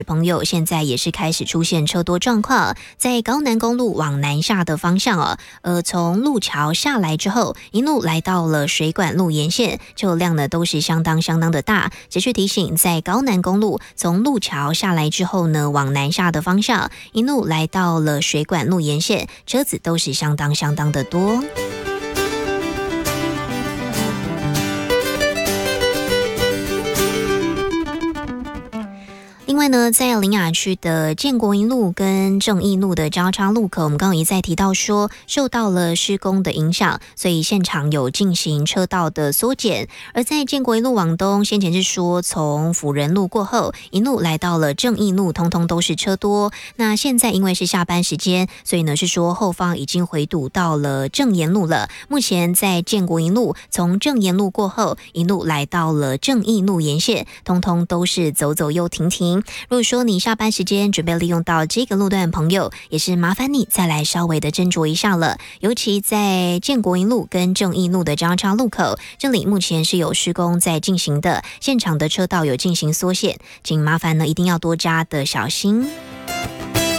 朋友现在也是开始出现车多状况，在高南公路往南下的方向从路桥下来之后，一路来到了水管路沿线，车辆呢都是相当的大。持续提醒，在高南公路从路桥下来之后呢，往南下的方向，一路来到了水管路沿线，车子都是相当的多。另外呢，在苓雅区的建国一路跟正义路的交叉路口，我们刚刚一再提到说，受到了施工的影响，所以现场有进行车道的缩减。而在建国一路往东，先前是说从辅仁路过后，一路来到了正义路，通通都是车多。那现在因为是下班时间，所以呢是说后方已经回堵到了正延路了。目前在建国一路从正延路过后，一路来到了正义路沿线，通通都是走走又停停。如果说你下班时间准备利用到这个路段的朋友，也是麻烦你再来稍微的斟酌一下了。尤其在建国一路跟正义路的交叉路口，这里目前是有施工在进行的，现场的车道有进行缩减，请麻烦呢一定要多加的小心。